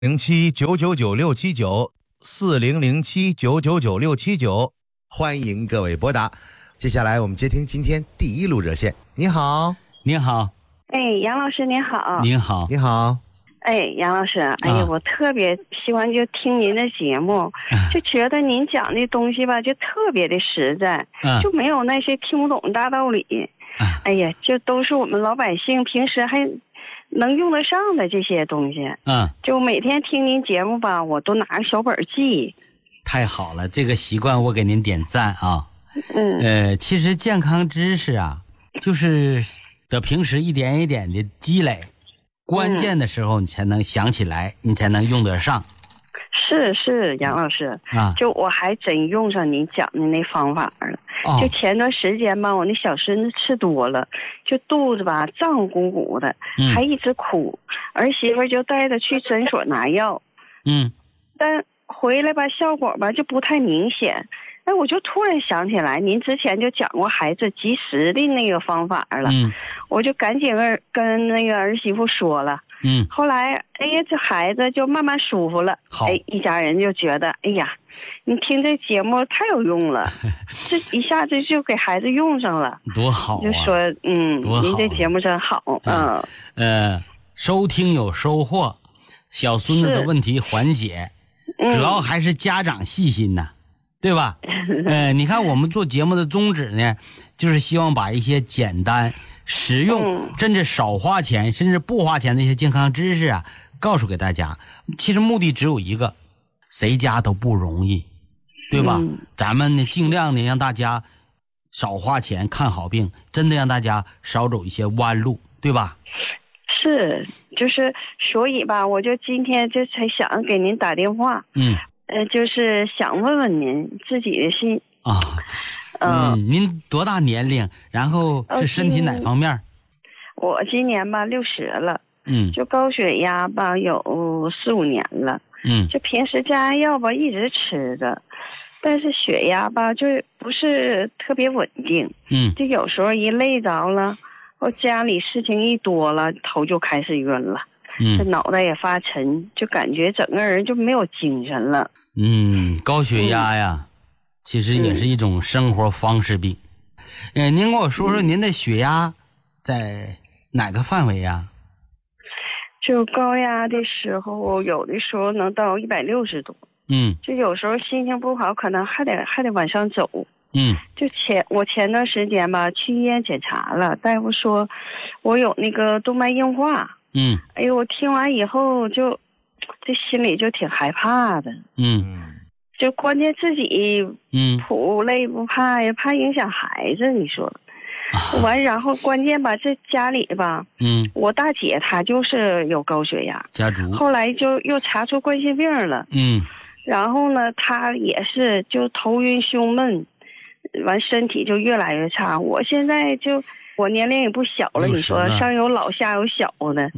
40079996794007999679，欢迎各位拨打。接下来我们接听今天第一路热线。你好， 您好， 杨老师您好。 您好， 你好。 杨老师，我特别喜欢就听您的节目，就觉得您讲的东西吧，就特别的实在，就没有那些听不懂的大道理。就都是我们老百姓平时还能用得上的这些东西。就每天听您节目吧，我都拿个小本记。 太好了，这个习惯我给您点赞啊。其实健康知识啊，就是得平时一点一点的积累，关键的时候你才能想起来，你才能用得上。 是杨老师就我还真用上您讲的那方法了。就前段时间吧，我那小孙子吃多了，就肚子吧胀鼓鼓的，还一直哭，儿媳妇就带他去诊所拿药。但回来吧效果吧就不太明显。我就突然想起来您之前就讲过孩子及时的那个方法了。我就赶紧跟那个儿媳妇说了。后来这孩子就慢慢舒服了。一家人就觉得你听这节目太有用了，这一下子就给孩子用上了。 多好啊， 就说您这节目真好。 收听有收获，小孙子的问题缓解，主要还是家长细心呐，对吧？你看我们做节目的宗旨呢，就是希望把一些简单实用甚至少花钱甚至不花钱的一些健康知识啊告诉给大家。其实目的只有一个，谁家都不容易，对吧？咱们呢尽量的让大家少花钱看好病，真的让大家少走一些弯路，对吧？ 就是所以吧，我就今天就才想给您打电话。就是想问问您自己的心您多大年龄？然后是身体哪方面？ 我今年吧60了。就高血压吧有4、5年了。就平时加药吧一直吃着，但是血压吧就不是特别稳定。就有时候一累着了，我家里事情一多了，头就开始晕了。这脑袋也发沉，就感觉整个人就没有精神了。 高血压呀，其实也是一种生活方式病。您跟我说说您的血压在哪个范围呀？ 就高压的时候，有的时候能到160多。就有时候心情不好，可能还得往上走。就我前段时间吧去医院检查了，大夫说我有那个动脉硬化。我听完以后就这心里就挺害怕的。就关键自己不累不怕呀，怕影响孩子，你说完，然后关键吧这家里吧我大姐她就是有高血压家族， 后来就又查出冠心病了。然后呢她也是就头晕胸闷，完身体就越来越差。我现在就我年龄也不小了，你说上有老下有小的。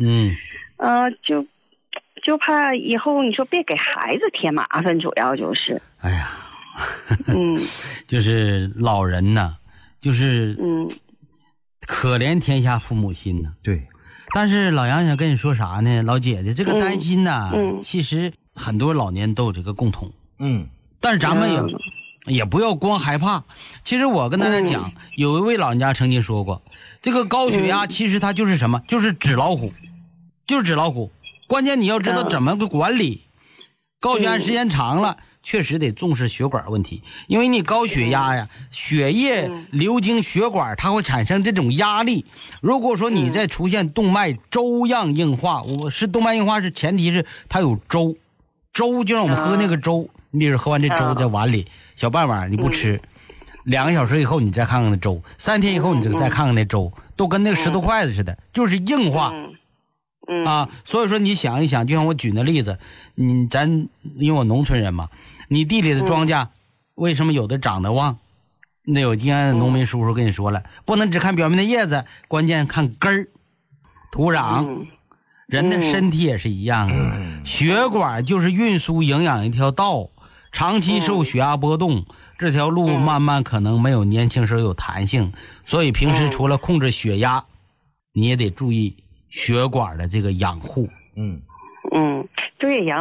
就怕以后你说别给孩子添麻烦，主要就是就是老人呢就是可怜天下父母心呢。 对， 但是老杨想跟你说啥呢，老姐姐这个担心呢其实很多老年都有这个共同。但是咱们也不要光害怕。其实我跟大家讲，有一位老人家曾经说过，这个高血压其实它就是什么，就是纸老虎，就是纸老虎。关键你要知道怎么个管理。高血压时间长了确实得重视血管问题，因为你高血压呀，血液流经血管它会产生这种压力。如果说你再出现动脉粥样硬化，我是动脉硬化是前提是它有粥就让我们喝那个粥。你比如喝完这粥在碗里小半碗你不吃，2个小时以后你再看看那粥，3天以后你再看看那粥，都跟那个石头筷子似的，就是硬化。所以说你想一想，就像我举那例子，咱因为我农村人嘛，你地里的庄稼为什么有的长得旺？那有经验的农民叔叔跟你说了，不能只看表面的叶子，关键看根儿、土壤。人的身体也是一样的，血管就是运输营养一条道，长期受血压波动，这条路慢慢可能没有年轻时候有弹性。所以平时除了控制血压，你也得注意血管的这个养护。 对，杨